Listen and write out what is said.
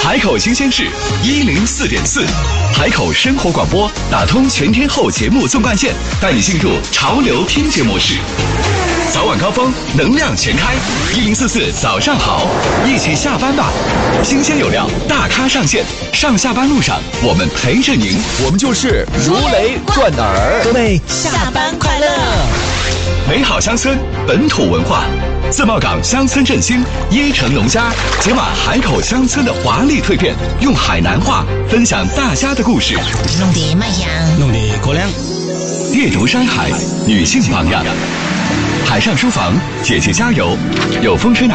海口新鲜事104.4，海口生活广播打通全天候节目纵贯线，带你进入潮流听节模式。早晚高峰，能量全开，1044早上好，一起下班吧。新鲜有料，大咖上线，上下班路上我们陪着您， 我们就是如雷贯耳。 各位下班快乐！ 美好乡村，本土文化。自贸港乡村振兴，椰城农家解码海口乡村的华丽蜕变，用海南话分享大家的故事， 弄得麦香， 弄得高粱。 阅读山海，女性榜样。海上书房，姐姐加油！有风吹